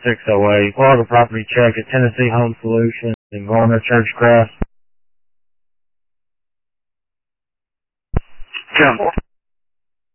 608. Florida property check at Tennessee Home Solutions in Garner, Churchcraft. Jump.